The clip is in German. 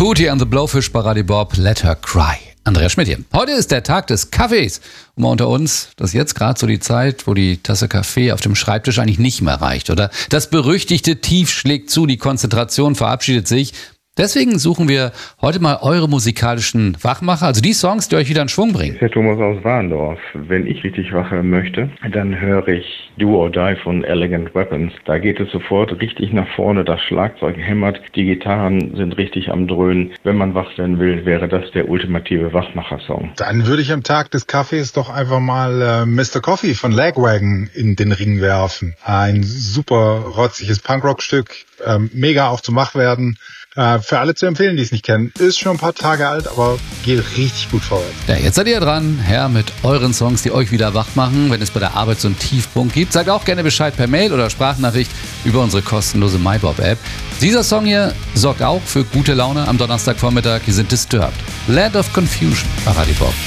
Booty and the Blowfish bei Radio Bob, Let Her Cry. Andreas Schmidt hier. Heute ist der Tag des Kaffees. Und mal unter uns, das ist jetzt gerade so die Zeit, wo die Tasse Kaffee auf dem Schreibtisch eigentlich nicht mehr reicht, oder? Das berüchtigte Tief schlägt zu, die Konzentration verabschiedet sich. Deswegen suchen wir heute mal eure musikalischen Wachmacher, also die Songs, die euch wieder in Schwung bringen. Das ist der Thomas aus Warndorf. Wenn ich richtig wache möchte, dann höre ich Do or Die von Elegant Weapons. Da geht es sofort richtig nach vorne, das Schlagzeug hämmert, die Gitarren sind richtig am Dröhnen. Wenn man wach werden will, wäre das der ultimative Wachmacher-Song. Dann würde ich am Tag des Kaffees doch einfach mal Mr. Coffee von Lagwagon in den Ring werfen. Ein super rotziges Punkrock-Stück, mega auch zum Wachwerden. Für alle zu empfehlen, die es nicht kennen. Ist schon ein paar Tage alt, aber geht richtig gut vorwärts. Ja, jetzt seid ihr dran, Herr, mit euren Songs, die euch wieder wach machen. Wenn es bei der Arbeit so einen Tiefpunkt gibt, sagt auch gerne Bescheid per Mail oder Sprachnachricht über unsere kostenlose MyBob-App. Dieser Song hier sorgt auch für gute Laune am Donnerstagvormittag. Hier sind Disturbed. Land of Confusion bei Radio Bob.